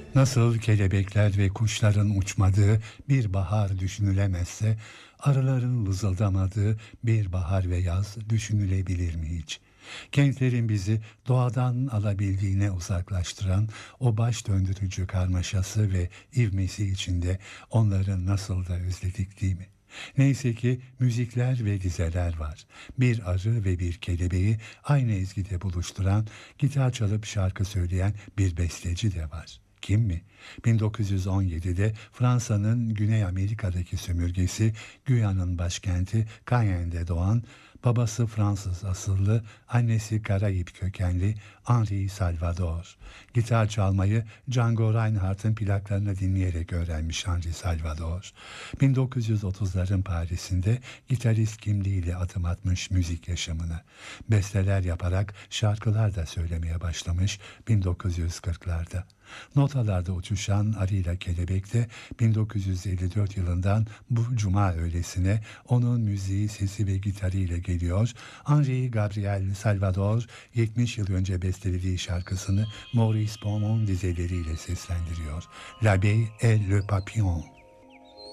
Nasıl kelebekler ve kuşların uçmadığı bir bahar düşünülemezse, arıların vızıldamadığı bir bahar ve yaz düşünülebilir mi hiç? Kentlerin bizi doğadan alabildiğine uzaklaştıran o baş döndürücü karmaşası ve ivmesi içinde onları nasıl da özledik değil mi? Neyse ki müzikler ve dizeler var. Bir arı ve bir kelebeği aynı ezgide buluşturan, gitar çalıp şarkı söyleyen bir besteci de var. Kim mi? 1917'de Fransa'nın Güney Amerika'daki sömürgesi Güyan'ın başkenti Cayenne'de doğan, babası Fransız asıllı, annesi Karayip kökenli Henri Salvador. Gitar çalmayı Django Reinhardt'ın plaklarını dinleyerek öğrenmiş Henri Salvador. 1930'ların Paris'inde gitarist kimliğiyle adım atmış müzik yaşamına. Besteler yaparak şarkılar da söylemeye başlamış 1940'larda. Notalarda uçuşan Arıyla Kelebek de 1954 yılından bu cuma öğlesine onun müziği, sesi ve gitarıyla geliyor. Henri Gabriel Salvador 70 yıl önce bestelediği şarkısını Maurice Beaumont dizeleriyle seslendiriyor. L'abeille et le papillon.